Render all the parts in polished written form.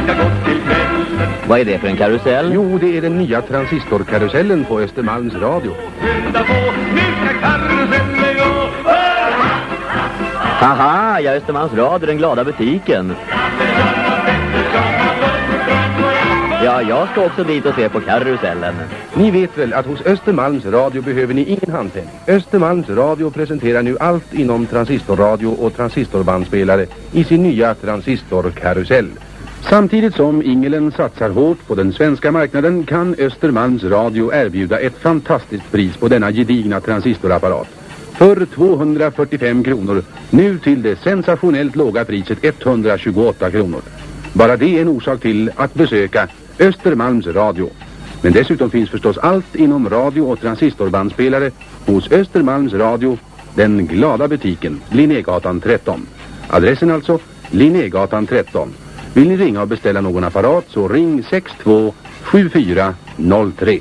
Vad är det för en karusell? Jo, det är den nya transistorkarusellen på Östermalms Radio. Haha, ja, Östermalms Radio, den glada butiken. Ja, jag ska också dit och se på karusellen. Ni vet väl att hos Östermalms Radio behöver ni ingen handpenning. Östermalms Radio presenterar nu allt inom transistorradio och transistorbandspelare i sin nya transistorkarusell. Samtidigt som Ingelen satsar hårt på den svenska marknaden kan Östermalms Radio erbjuda ett fantastiskt pris på denna gedigna transistorapparat. För 245 kronor, nu till det sensationellt låga priset 128 kronor. Bara det är en orsak till att besöka Östermalms Radio. Men dessutom finns förstås allt inom radio- och transistorbandspelare hos Östermalms Radio, den glada butiken, Linnégatan 13. Adressen alltså, Linnégatan 13. Vill ni ringa och beställa någon apparat så ring 627403.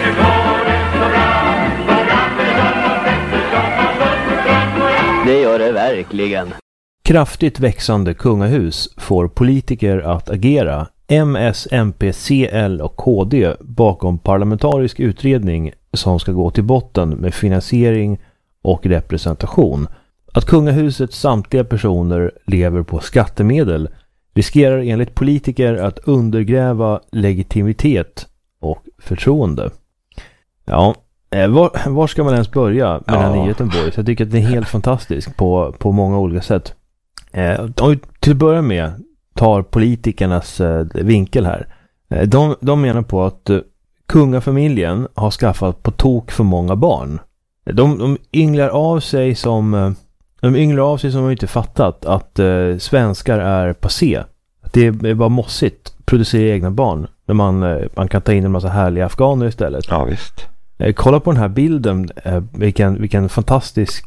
Det gör det verkligen. Kraftigt växande kungahus får politiker att agera. MS, MP, CL och KD bakom parlamentarisk utredning som ska gå till botten med finansiering och representation. Att kungahusets samtliga personer lever på skattemedel riskerar enligt politiker att undergräva legitimitet och förtroende. Ja, var ska man ens börja med den här nyheten, Boris? Jag tycker att den är helt fantastisk på många olika sätt. Om vi till att börja med tar politikernas vinkel här. De menar på att kungafamiljen har skaffat på tok för många barn. De ynglar av sig som de inte fattat att svenskar är passé. Det är bara mossigt att producera egna barn när man kan ta in en massa härliga afghaner istället. Ja, visst. Kolla på den här bilden, vilken fantastisk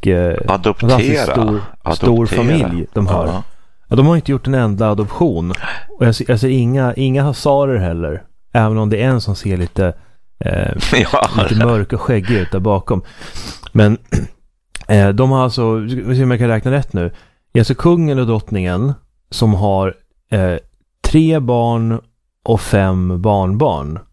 stor familj de har. Ja. Ja, de har inte gjort en enda adoption. Och jag ser inga hasarer heller. Även om det är en som ser lite mörk och skäggig ut där bakom. Men de har alltså, vi ser om jag kan räkna rätt nu. Alltså kungen och drottningen som har 3 barn och 5 barnbarn.